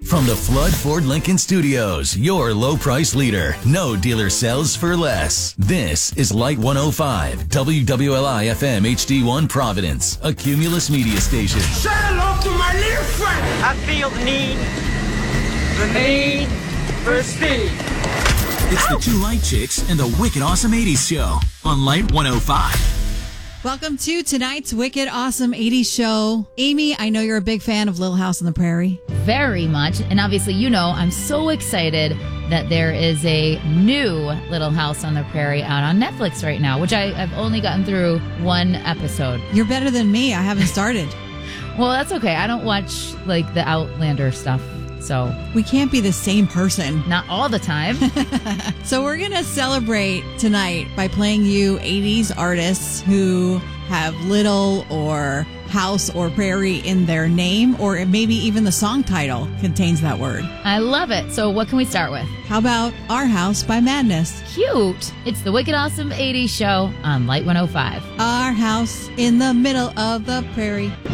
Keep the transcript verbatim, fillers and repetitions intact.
From the Flood Ford Lincoln Studios, your low price leader. No dealer sells for less. This is Light one oh five, W W L I F M H D one Providence, a Cumulus media station. Say hello to my little friend. I feel the need, the need for speed. It's the Two Light Chicks and the Wicked Awesome eighties Show on Light one oh five. Welcome to tonight's Wicked Awesome eighties Show. Amy, I know you're a big fan of Little House on the Prairie. Very much. And obviously, you know, I'm so excited that there is a new Little House on the Prairie out on Netflix right now, which I, I've only gotten through one episode. You're better than me. I haven't started. Well, that's okay. I don't watch, like, the Outlander stuff, so... We can't be the same person. Not all the time. So we're going to celebrate tonight by playing you eighties artists who have Little or House or Prairie in their name, or maybe even the song title contains that word. I love it. So what can we start with? How about Our House by Madness? Cute. It's the Wicked Awesome eighties Show on Light one oh five. Our house in the middle of the prairie.